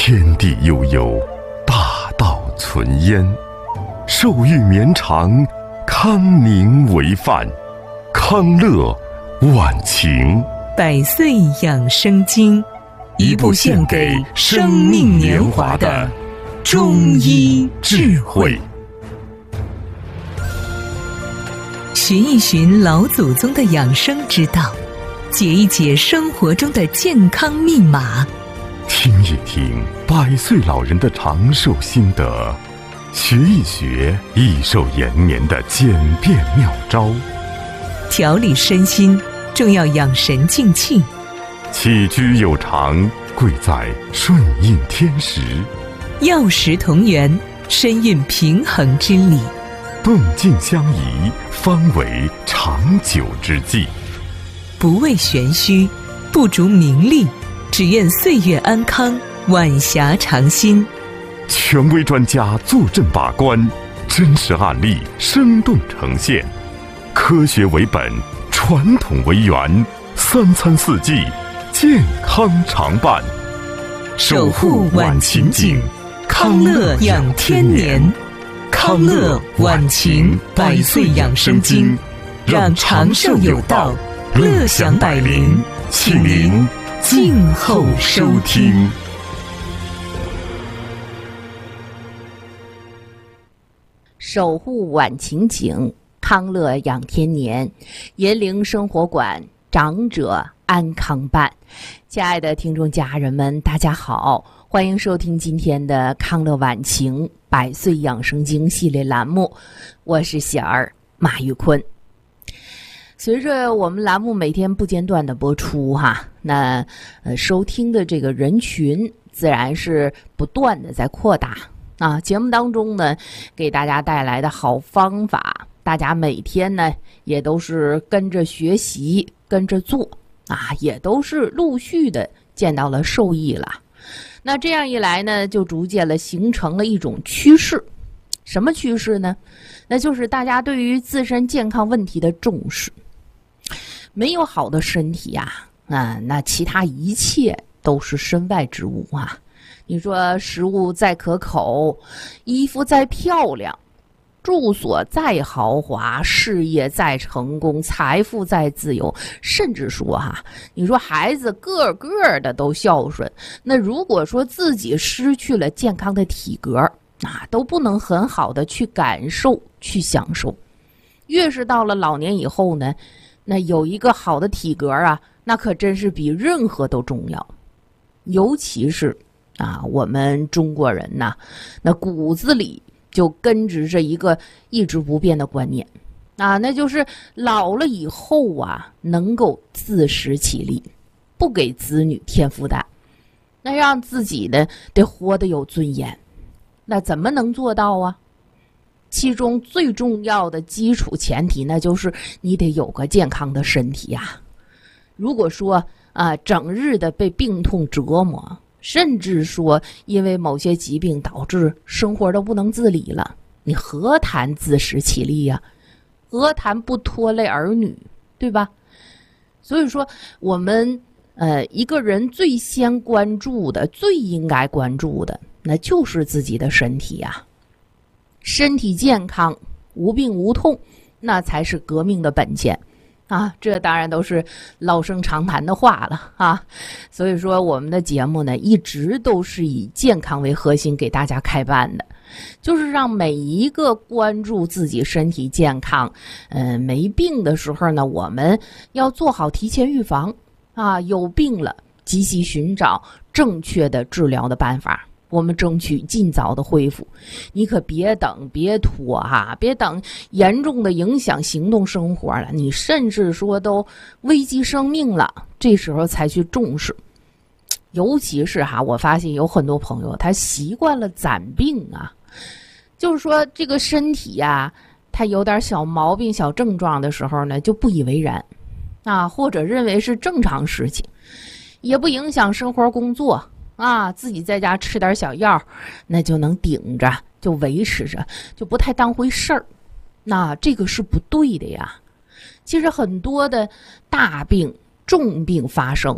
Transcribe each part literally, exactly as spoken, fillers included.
天地悠悠，大道存焉。寿欲绵长，康宁为范。康乐晚晴， 百岁养生经， 一部献给生命年华的中医智慧。 寻一寻老祖宗的养生之道，解一解生活中的健康密码， 听一听百岁老人的长寿心得，学一学益寿延年的简便妙招。 调理身心，重要养神静气。 起居有常，贵在顺应天时。 药食同源，身运平衡之理。 动静相宜，方为长久之计。 不为玄虚，不逐名利，只愿岁月安康，晚霞长新。 权威专家坐镇把关，真实案例生动呈现。科学为本，传统为源，三餐四季，健康常伴。 守护晚晴景，康乐养天年。康乐晚晴百岁养生经，让长寿有道，乐享百龄。请您静候收听。 守护晚晴景，康乐养天年。银铃生活馆，长者安康伴。亲爱的听众家人们，大家好，欢迎收听今天的康乐晚晴百岁养生经系列栏目，我是喜儿马玉坤。随着我们栏目每天不间断的播出哈，那呃收听的这个人群自然是不断的在扩大啊。节目当中呢，给大家带来的好方法，大家每天呢也都是跟着学习，跟着做啊，也都是陆续的见到了受益了。那这样一来呢，就逐渐了形成了一种趋势。什么趋势呢？那就是大家对于自身健康问题的重视。没有好的身体呀、啊，啊，那其他一切都是身外之物啊。你说食物再可口，衣服再漂亮，住所再豪华，事业再成功，财富再自由，甚至说哈、啊，你说孩子个个的都孝顺，那如果说自己失去了健康的体格啊，都不能很好的去感受去享受。越是到了老年以后呢，那有一个好的体格啊，那可真是比任何都重要。尤其是啊，我们中国人呐，那骨子里就根植着一个一直不变的观念啊，那就是老了以后啊，能够自食其力，不给子女添负担，那让自己呢得活得有尊严。那怎么能做到啊？其中最重要的基础前提，那就是你得有个健康的身体呀、啊。如果说啊，整日的被病痛折磨，甚至说因为某些疾病导致生活都不能自理了，你何谈自食其力呀、啊？何谈不拖累儿女，对吧？所以说我们呃一个人最先关注的，最应该关注的，那就是自己的身体呀、啊。身体健康，无病无痛，那才是革命的本钱啊！这当然都是老生常谈的话了啊。所以说我们的节目呢，一直都是以健康为核心给大家开办的，就是让每一个关注自己身体健康嗯、呃，没病的时候呢，我们要做好提前预防啊，有病了积极寻找正确的治疗的办法，我们争取尽早的恢复。你可别等，别拖哈、啊，别等严重的影响行动生活了，你甚至说都危及生命了，这时候才去重视。尤其是哈，我发现有很多朋友他习惯了攒病啊，就是说这个身体呀、啊，他有点小毛病、小症状的时候呢，就不以为然啊，或者认为是正常事情，也不影响生活工作。啊，自己在家吃点小药，那就能顶着，就维持着，就不太当回事儿。那这个是不对的呀。其实很多的大病、重病发生，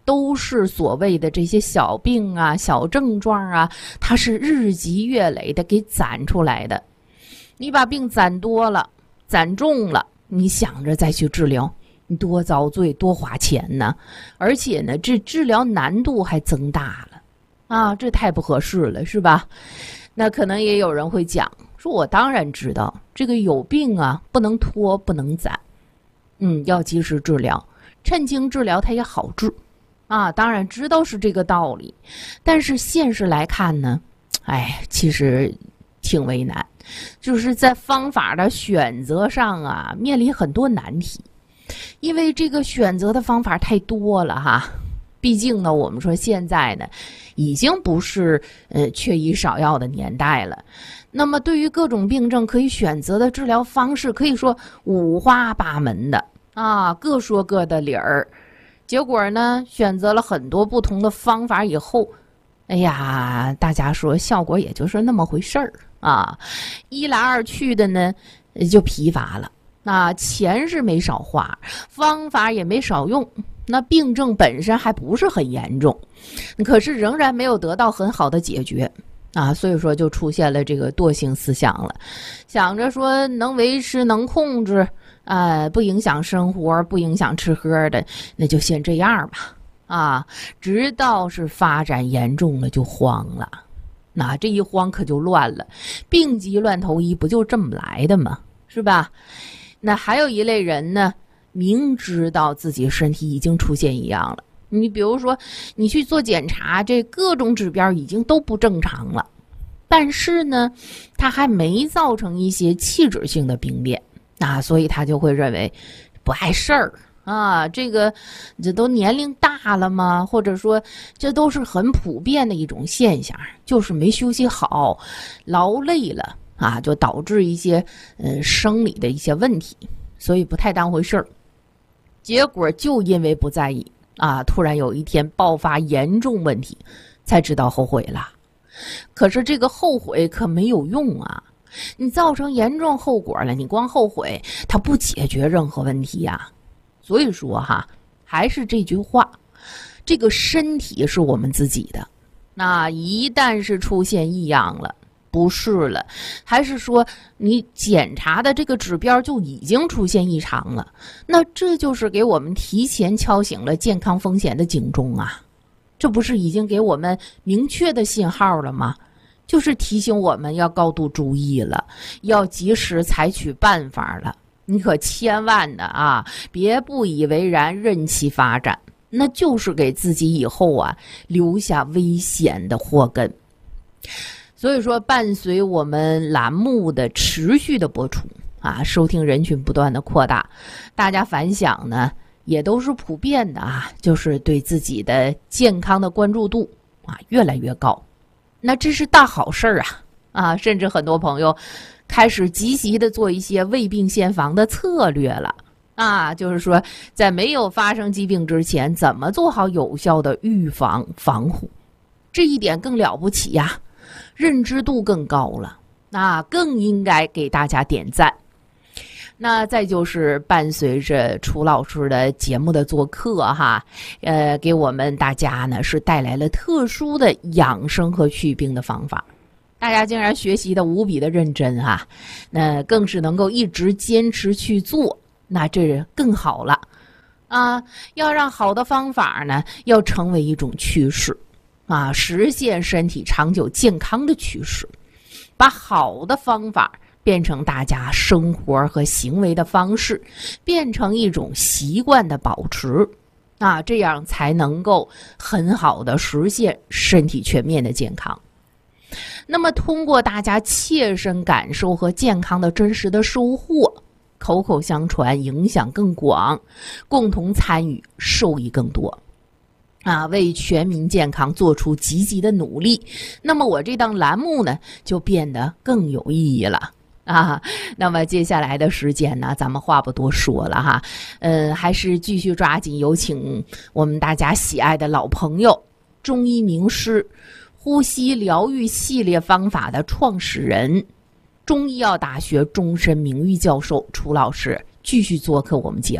都是所谓的这些小病啊、小症状啊，它是日积月累的给攒出来的。你把病攒多了、攒重了，你想着再去治疗，你多遭罪、多花钱呢，而且呢，这治疗难度还增大了啊，这太不合适了，是吧？那可能也有人会讲，说我当然知道这个有病啊，不能拖，不能攒，嗯，要及时治疗，趁轻治疗它也好治啊，当然知道是这个道理，但是现实来看呢，哎，其实挺为难，就是在方法的选择上啊，面临很多难题，因为这个选择的方法太多了哈。毕竟呢，我们说现在呢，已经不是呃缺医少药的年代了。那么对于各种病症可以选择的治疗方式，可以说五花八门的啊，各说各的理儿。结果呢，选择了很多不同的方法以后，哎呀，大家说效果也就是那么回事儿啊，一来二去的呢，就疲乏了。那钱是没少花，方法也没少用，那病症本身还不是很严重，可是仍然没有得到很好的解决啊，所以说就出现了这个惰性思想了，想着说能维持能控制，呃，不影响生活，不影响吃喝的，那就先这样吧啊，直到是发展严重了就慌了，那这一慌可就乱了，病急乱投医不就这么来的吗？是吧？那还有一类人呢，明知道自己身体已经出现异样了，你比如说你去做检查，这各种指标已经都不正常了，但是呢他还没造成一些器质性的病变啊，所以他就会认为不碍事儿啊，这个这都年龄大了吗？或者说这都是很普遍的一种现象，就是没休息好，劳累了啊，就导致一些呃生理的一些问题，所以不太当回事儿。结果就因为不在意啊，突然有一天爆发严重问题，才知道后悔了。可是这个后悔可没有用啊，你造成严重后果了，你光后悔，它不解决任何问题呀。所以说哈，还是这句话，这个身体是我们自己的，那一旦是出现异样了，不是了，还是说你检查的这个指标就已经出现异常了，那这就是给我们提前敲醒了健康风险的警钟啊，这不是已经给我们明确的信号了吗？就是提醒我们要高度注意了，要及时采取办法了，你可千万的啊，别不以为然，任其发展，那就是给自己以后啊留下危险的祸根。所以说，伴随我们栏目的持续的播出啊，收听人群不断的扩大，大家反响呢也都是普遍的啊，就是对自己的健康的关注度啊越来越高。那这是大好事儿啊啊！甚至很多朋友开始积极的做一些未病先防的策略了啊，就是说在没有发生疾病之前，怎么做好有效的预防防护，这一点更了不起呀。认知度更高了，那更应该给大家点赞。那再就是伴随着楚老师的节目的做客哈，呃，给我们大家呢是带来了特殊的养生和祛病的方法，大家竟然学习的无比的认真哈，那更是能够一直坚持去做，那这更好了啊！要让好的方法呢，要成为一种趋势。啊，实现身体长久健康的趋势，把好的方法变成大家生活和行为的方式，变成一种习惯的保持，啊，这样才能够很好的实现身体全面的健康。那么，通过大家切身感受和健康的真实的收获，口口相传，影响更广，共同参与，受益更多。啊，为全民健康做出积极的努力，那么我这档栏目呢，就变得更有意义了啊。那么接下来的时间呢，咱们话不多说了哈，呃，还是继续抓紧有请我们大家喜爱的老朋友，中医名师、呼吸疗愈系列方法的创始人、中医药大学终身名誉教授楚老师，继续做客我们节目啊。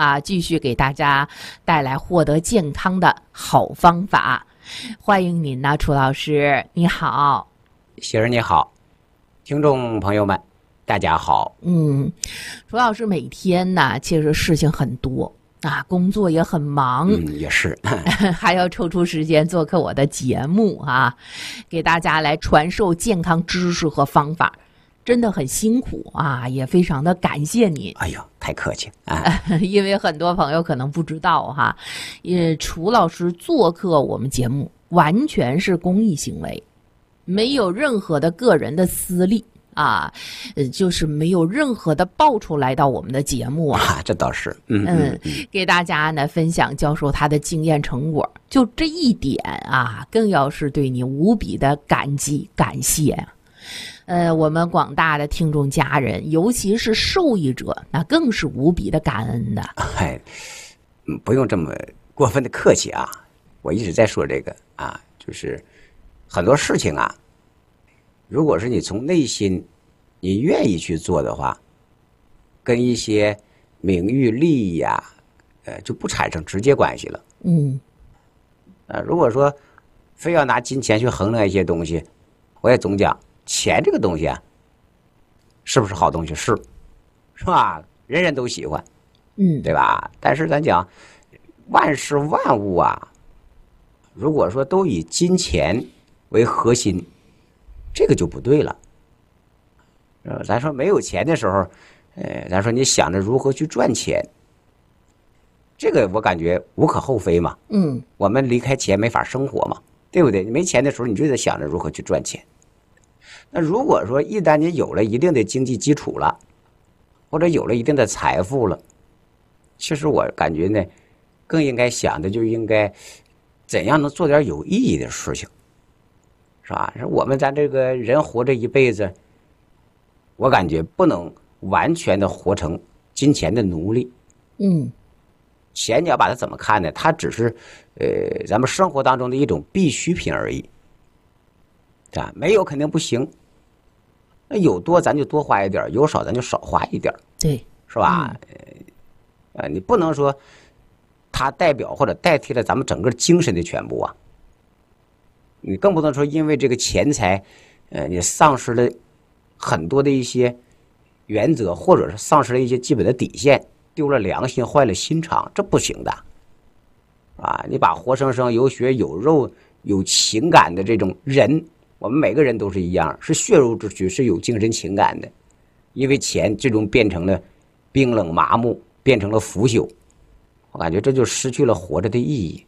啊，继续给大家带来获得健康的好方法。欢迎您呢，楚老师，你好。 喜儿你好，听众朋友们大家好。 嗯，楚老师每天呢其实事情很多啊，工作也很忙， 嗯，也是还要抽出时间做客我的节目啊，给大家来传授健康知识和方法，真的很辛苦啊，也非常的感谢您。 哎呦，太客气啊！ 因为很多朋友可能不知道哈，也楚老师做客我们节目完全是公益行为，没有任何的个人的私利啊，呃，就是没有任何的报酬来到我们的节目啊。 啊这倒是，嗯嗯，给大家呢分享教授他的经验成果，就这一点啊，更要是对你无比的感激感谢啊。呃，我们广大的听众家人，尤其是受益者，那更是无比的感恩的。 哎，不用这么过分的客气啊！我一直在说这个啊，就是很多事情啊，如果是你从内心你愿意去做的话，跟一些名誉利益呀、啊，呃，就不产生直接关系了。 嗯， 呃，如果说非要拿金钱去衡量一些东西，我也总讲。钱这个东西啊，是不是好东西？是，是吧？人人都喜欢， 嗯， 对吧？但是咱讲，万事万物啊，如果说都以金钱为核心，这个就不对了。呃，咱说没有钱的时候，呃，咱说你想着如何去赚钱，这个我感觉无可厚非嘛。 嗯， 我们离开钱没法生活嘛，对不对？你没钱的时候，你就得想着如何去赚钱。那如果说一旦你有了一定的经济基础了，或者有了一定的财富了，其实我感觉呢，更应该想的就应该怎样能做点有意义的事情，是吧？我们咱这个人活着一辈子，我感觉不能完全的活成金钱的奴隶。 嗯， 钱你要把它怎么看呢？它只是呃咱们生活当中的一种必需品而已，啊，没有肯定不行。那有多咱就多花一点，有少咱就少花一点， 对， 是吧？嗯、呃，你不能说它代表或者代替了咱们整个精神的全部啊。你更不能说因为这个钱财，呃，你丧失了很多的一些原则，或者是丧失了一些基本的底线，丢了良心，坏了心肠，这不行的。啊，你把活生生有血有肉有情感的这种人，我们每个人都是一样，是血肉之躯，是有精神情感的。因为钱最终变成了冰冷麻木，变成了腐朽，我感觉这就失去了活着的意义。